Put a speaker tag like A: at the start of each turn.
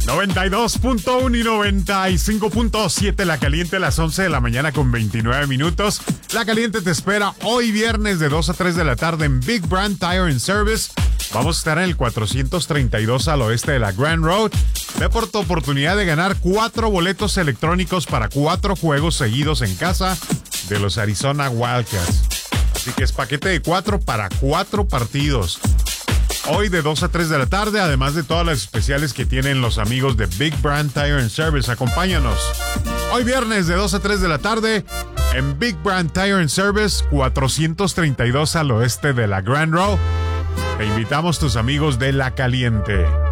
A: 92.1 y 95.7 La Caliente, a las 11 de la mañana con 29 minutos. La Caliente te espera hoy viernes de 2 a 3 de la tarde en Big Brand Tire and Service. Vamos a estar en el 432 al oeste de la Grand Road. Ve por tu oportunidad de ganar 4 boletos electrónicos para 4 juegos seguidos en casa de los Arizona Wildcats. Así que es paquete de 4 para 4 partidos. Hoy de 2 a 3 de la tarde, además de todas las especiales que tienen los amigos de Big Brand Tire and Service. Acompáñanos. Hoy viernes de 2 a 3 de la tarde en Big Brand Tire and Service, 432 al oeste de la Grand Row. Te invitamos tus amigos de La Caliente.